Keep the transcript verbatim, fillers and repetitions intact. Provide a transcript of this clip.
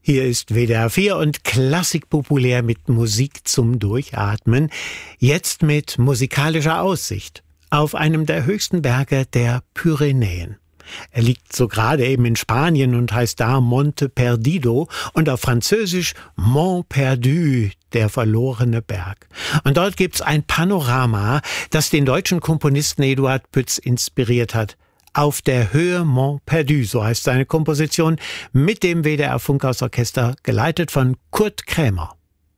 Hier ist W D R vier und Klassik populär mit Musik zum Durchatmen. Jetzt mit musikalischer Aussicht auf einem der höchsten Berge der Pyrenäen. Er liegt so gerade eben in Spanien und heißt da Monte Perdido und auf Französisch Mont Perdu, der verlorene Berg. Und dort gibt's ein Panorama, das den deutschen Komponisten Eduard Pütz inspiriert hat. Auf der Höhe Mont Perdu, so heißt seine Komposition, mit dem W D R Funkhausorchester, geleitet von Kurt Krämer.